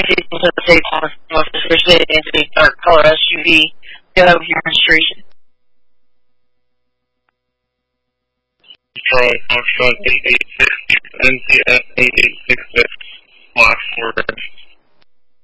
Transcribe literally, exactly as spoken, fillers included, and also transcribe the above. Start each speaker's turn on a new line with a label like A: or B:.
A: people to the state office, especially into a dark color S U V. You'll have your registration.
B: Charlie Foxtrot eight eight six, N C S eight eight six six, Block four.